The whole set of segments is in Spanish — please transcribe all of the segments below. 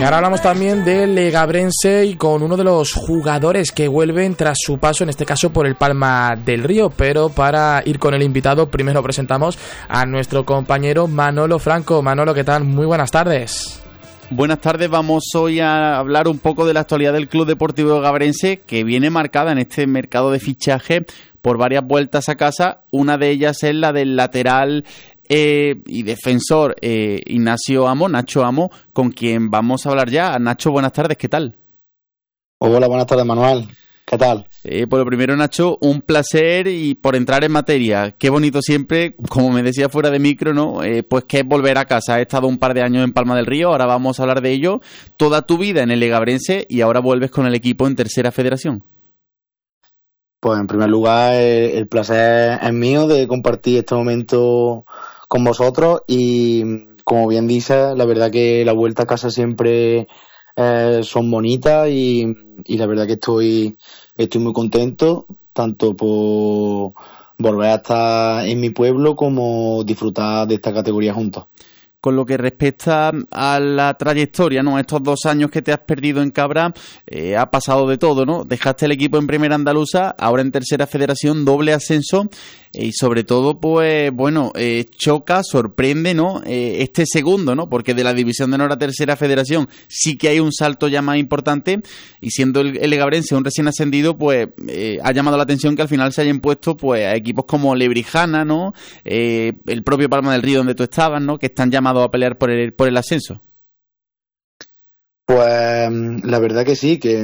ahora hablamos también del Legabrense y con uno de los jugadores que vuelven tras su paso, en este caso por el Palma del Río. Pero para ir con el invitado, primero presentamos a nuestro compañero Manolo Franco. Manolo, ¿qué tal? Muy buenas tardes. Buenas tardes, vamos hoy a hablar un poco de la actualidad del Club Deportivo Legabrense, que viene marcada en este mercado de fichaje por varias vueltas a casa. Una de ellas es la del lateral y defensor Ignacio Amo, Nacho Amo, con quien vamos a hablar ya. Nacho, buenas tardes, ¿qué tal? Hola, buenas tardes, Manuel. ¿Qué tal? Por lo primero, Nacho, un placer, y por entrar en materia, qué bonito siempre, como me decía fuera de micro, ¿no? Pues que es volver a casa. Has estado un par de años en Palma del Río, ahora vamos a hablar de ello. Toda tu vida en el Legabrense y ahora vuelves con el equipo en Tercera Federación. Pues en primer lugar, el placer es mío de compartir este momento con vosotros y, como bien dices, la verdad que la vuelta a casa siempre son bonitas y la verdad que estoy muy contento, tanto por volver a estar en mi pueblo como disfrutar de esta categoría juntos. Con lo que respecta a la trayectoria, ¿no? Estos 2 años que te has perdido en Cabra, ha pasado de todo, ¿no? Dejaste el equipo en Primera Andaluza, ahora en Tercera Federación, doble ascenso, y sobre todo, pues, bueno, choca, sorprende, ¿no? Este segundo, ¿no? Porque de la División de Honor a Tercera Federación sí que hay un salto ya más importante, y siendo el Legabrense un recién ascendido, pues, ha llamado la atención que al final se hayan puesto, pues, a equipos como Lebrijana, ¿no? El propio Palma del Río, donde tú estabas, ¿no? Que están llamados a pelear por el ascenso. Pues la verdad que sí, que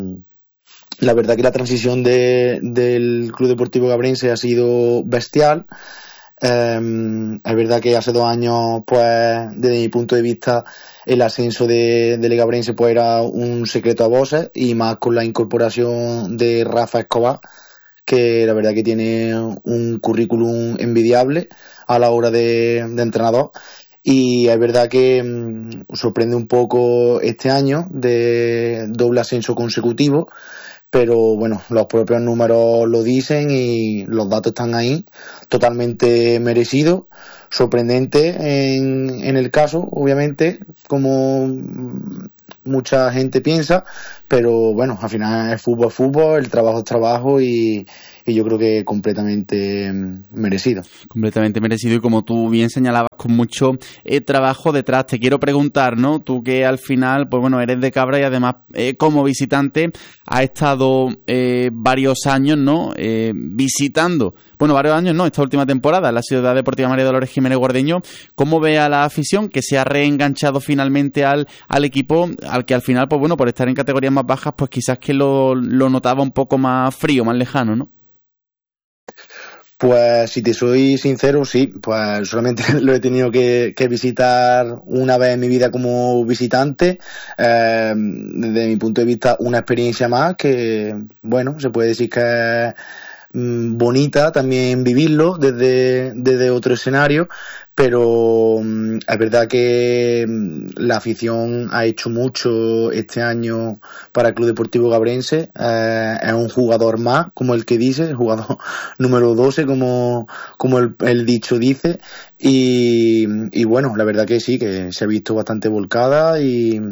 la verdad que la transición del Club Deportivo Legabrense ha sido bestial. Es verdad que hace 2 años, pues desde mi punto de vista, el ascenso de Legabrense pues era un secreto a voces, y más con la incorporación de Rafa Escobar, que la verdad que tiene un currículum envidiable a la hora de entrenador. Y es verdad que sorprende un poco este año de doble ascenso consecutivo, pero bueno, los propios números lo dicen y los datos están ahí, totalmente merecido. Sorprendente en el caso, obviamente, como mucha gente piensa, pero bueno, al final es fútbol, el trabajo es trabajo, y yo creo que completamente merecido. Completamente merecido, y como tú bien señalabas, con mucho trabajo detrás. Te quiero preguntar, ¿no? Tú que al final, pues bueno, eres de Cabra y además como visitante has estado varios años, ¿no? Visitando, bueno, varios años, ¿no? Esta última temporada en la Ciudad Deportiva María Dolores Jiménez Guardeño. ¿Cómo ve a la afición que se ha reenganchado finalmente al equipo, al que al final, pues bueno, por estar en categorías más bajas, pues quizás que lo notaba un poco más frío, más lejano, ¿no? Pues si te soy sincero, sí, pues solamente lo he tenido que visitar una vez en mi vida como visitante. Desde mi punto de vista, una experiencia más que, bueno, se puede decir que es bonita también vivirlo desde otro escenario, pero es verdad que la afición ha hecho mucho este año para el Club Deportivo Legabrense. Es un jugador más, como el que dice, el jugador número 12, como el dicho dice, y bueno, la verdad que sí, que se ha visto bastante volcada y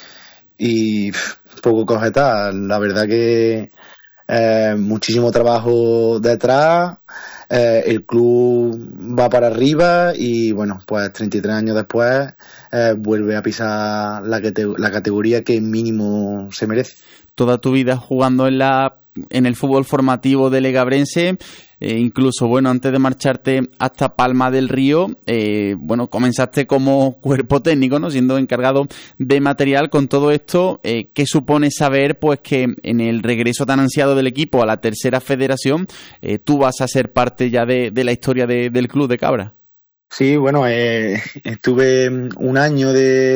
poco que objetar. La verdad que muchísimo trabajo detrás, el club va para arriba y bueno, pues 33 años después vuelve a pisar la categoría que mínimo se merece. Toda tu vida jugando en el fútbol formativo de Legabrense, incluso, bueno, antes de marcharte hasta Palma del Río, bueno, comenzaste como cuerpo técnico, ¿no? Siendo encargado de material. Con todo esto, ¿qué supone saber, pues, que en el regreso tan ansiado del equipo a la Tercera Federación, tú vas a ser parte ya de la historia del club de Cabra? Sí, bueno, estuve un año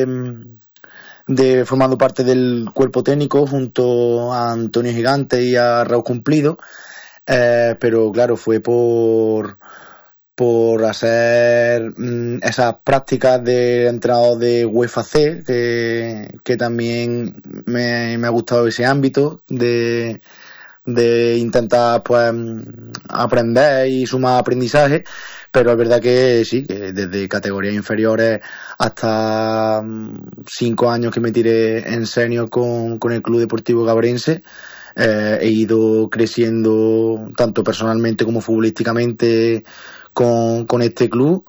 de formando parte del cuerpo técnico junto a Antonio Gigante y a Raúl Cumplido, pero claro, fue por hacer esas prácticas de entrenador de UEFA C, que también me ha gustado ese ámbito de de intentar pues aprender y sumar aprendizaje, pero es verdad que sí, que desde categorías inferiores hasta 5 años que me tiré en senior con el Club Deportivo Gabrense, he ido creciendo tanto personalmente como futbolísticamente con este club.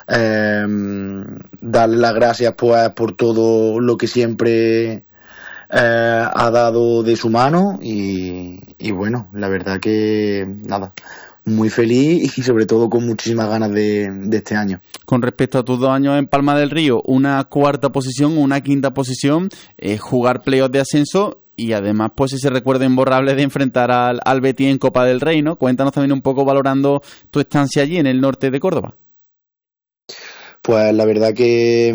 Darle las gracias pues por todo lo que siempre ha dado de su mano y bueno, la verdad que nada, muy feliz y sobre todo con muchísimas ganas de este año. Con respecto a tus 2 años en Palma del Río, una 4ª posición, una 5ª posición, jugar playoffs de ascenso y además pues ese recuerdo imborrable de enfrentar al Betis en Copa del Rey, ¿no? Cuéntanos también un poco valorando tu estancia allí en el norte de Córdoba. Pues la verdad que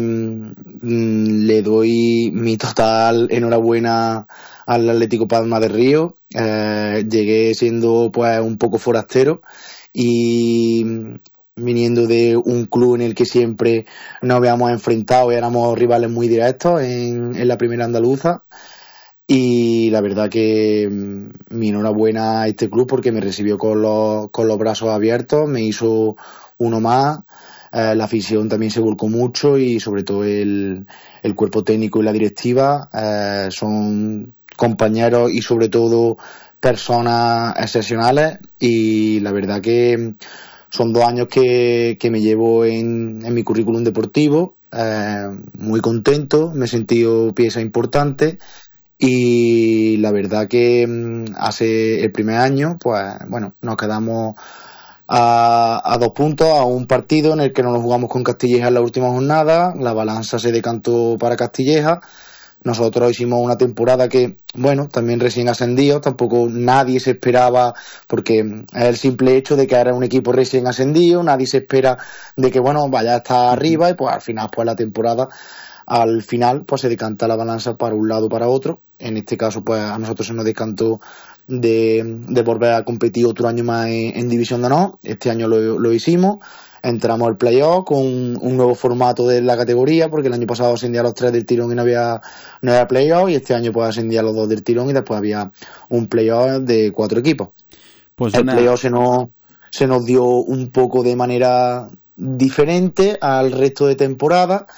le doy mi total enhorabuena al Atlético Palma del Río. Llegué siendo pues un poco forastero y viniendo de un club en el que siempre nos habíamos enfrentado y éramos rivales muy directos en la primera andaluza. Y la verdad que mi enhorabuena a este club porque me recibió con los brazos abiertos, me hizo uno más. La afición también se volcó mucho y sobre todo el cuerpo técnico y la directiva son compañeros y sobre todo personas excepcionales y la verdad que son 2 años que me llevo en mi currículum deportivo, muy contento, me he sentido pieza importante y la verdad que hace el primer año pues bueno, nos quedamos a 2 puntos, a un partido en el que nos lo jugamos con Castilleja en la última jornada, la balanza se decantó para Castilleja, nosotros hicimos una temporada que, bueno, también recién ascendido, tampoco nadie se esperaba, porque es el simple hecho de que era un equipo recién ascendido, nadie se espera de que, bueno, vaya a estar arriba y pues al final, pues la temporada, al final, pues se decanta la balanza para un lado o para otro, en este caso, pues a nosotros se nos decantó de volver a competir otro año más en División de Honor. Este año lo hicimos, entramos al playoff con un nuevo formato de la categoría porque el año pasado ascendía a los 3 del tirón y no había playoff y este año pues ascendía a los 2 del tirón y después había un playoff de 4 equipos. Pues el playoff se nos dio un poco de manera diferente al resto de temporada,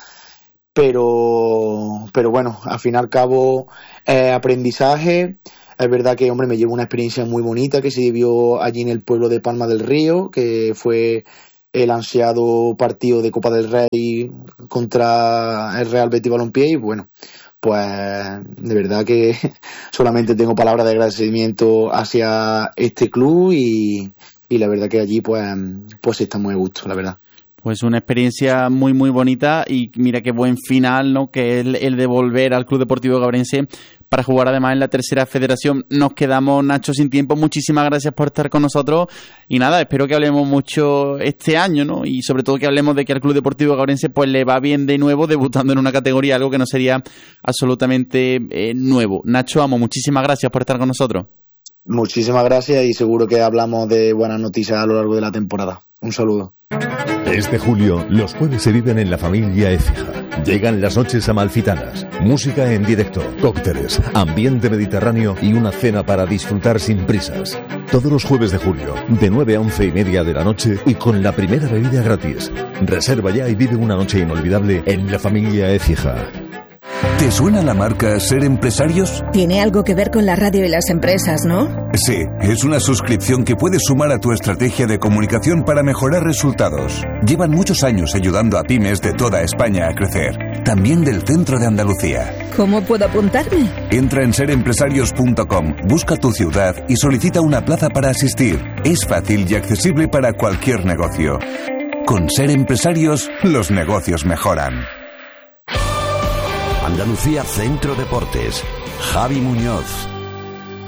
pero bueno, al fin y al cabo aprendizaje. Es verdad que, hombre, me llevo una experiencia muy bonita que se vivió allí en el pueblo de Palma del Río, que fue el ansiado partido de Copa del Rey contra el Real Betis Balompié y bueno, pues de verdad que solamente tengo palabras de agradecimiento hacia este club y la verdad que allí pues está muy a gusto, la verdad. Pues una experiencia muy muy bonita y mira qué buen final, ¿no? Que es el de volver al Club Deportivo Gabrense para jugar además en la tercera federación. Nos quedamos, Nacho, sin tiempo. Muchísimas gracias por estar con nosotros y nada, espero que hablemos mucho este año, ¿no? Y sobre todo que hablemos de que al Club Deportivo Gabrense pues le va bien de nuevo debutando en una categoría, algo que no sería absolutamente nuevo. Nacho Amo, muchísimas gracias por estar con nosotros. Muchísimas gracias y seguro que hablamos de buenas noticias a lo largo de la temporada. Un saludo. Este julio, los jueves se viven en la familia Écija. Llegan las noches amalfitanas, música en directo, cócteles, ambiente mediterráneo y una cena para disfrutar sin prisas. Todos los jueves de julio, de 9 a 11:30 de la noche y con la primera bebida gratis. Reserva ya y vive una noche inolvidable en la familia Écija. ¿Te suena la marca Ser Empresarios? Tiene algo que ver con la radio y las empresas, ¿no? Sí, es una suscripción que puedes sumar a tu estrategia de comunicación para mejorar resultados. Llevan muchos años ayudando a pymes de toda España a crecer, también del centro de Andalucía. ¿Cómo puedo apuntarme? Entra en serempresarios.com, busca tu ciudad y solicita una plaza para asistir. Es fácil y accesible para cualquier negocio. Con Ser Empresarios, los negocios mejoran. Andalucía Centro Deportes. Javi Muñoz.